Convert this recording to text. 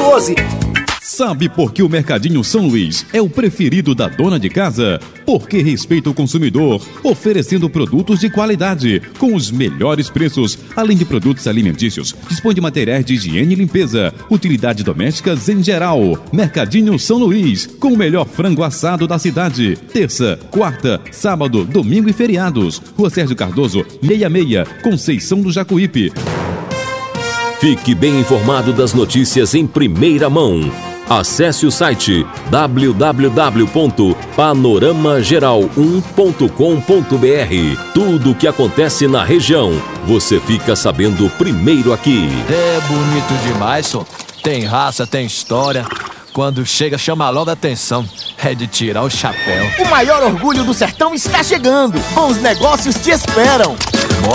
12. Sabe por que o Mercadinho São Luís é o preferido da dona de casa? Porque respeita o consumidor, oferecendo produtos de qualidade, com os melhores preços, além de produtos alimentícios. Dispõe de materiais de higiene e limpeza, utilidades domésticas em geral. Mercadinho São Luís, com o melhor frango assado da cidade. Terça, quarta, sábado, domingo e feriados. Rua Sérgio Cardoso, 66, Conceição do Jacuípe. Fique bem informado das notícias em primeira mão. Acesse o site www.panoramageral1.com.br. Tudo o que acontece na região, você fica sabendo primeiro aqui. É bonito demais, só. Tem raça, tem história. Quando chega, chama logo a atenção. É de tirar o chapéu. O maior orgulho do sertão está chegando. Bons negócios te esperam.